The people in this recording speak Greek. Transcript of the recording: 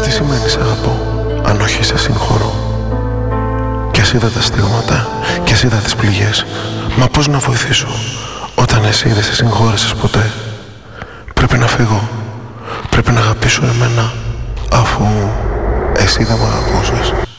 Τι σημαίνει σ' αγαπώ, αν όχι σε συγχωρώ? Κι ας είδα τα στίγματα, κι ας είδα τις πληγές, μα πώς να βοηθήσω όταν εσύ δεν σε συγχώρεσες ποτέ? Πρέπει να φύγω, πρέπει να αγαπήσω εμένα, αφού εσύ δεν μ' αγαπούσες.